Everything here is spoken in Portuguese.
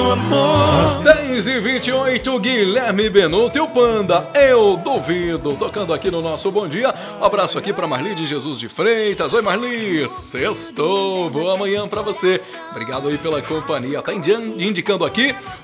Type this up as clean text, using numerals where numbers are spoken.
amor. 10h28, Guilherme Benuto e o Panda, Eu Duvido, tocando aqui no nosso Bom Dia. Um abraço aqui pra Marli de Jesus de Freitas. Oi, Marli, sextou, boa manhã pra você. Obrigado aí pela companhia. Tá indicando aqui